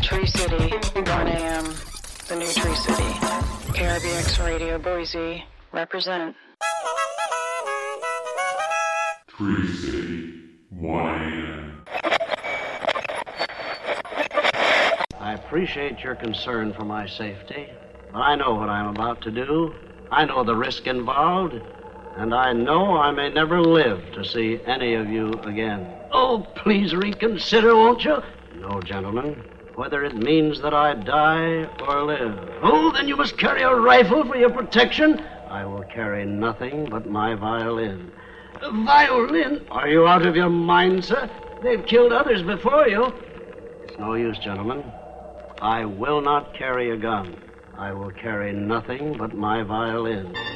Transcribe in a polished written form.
Tree City, 1 a.m. The new Tree City. KRBX Radio Boise, represent. Tree City, 1 a.m. I appreciate your concern for my safety, but I know what I'm about to do. I know the risk involved, and I know I may never live to see any of you again. Oh, please reconsider, won't you? No, gentlemen. Whether it means that I die or live. Oh, then you must carry a rifle for your protection. I will carry nothing but my violin. A violin? Are you out of your mind, sir? They've killed others before you. It's no use, gentlemen. I will not carry a gun. I will carry nothing but my violin.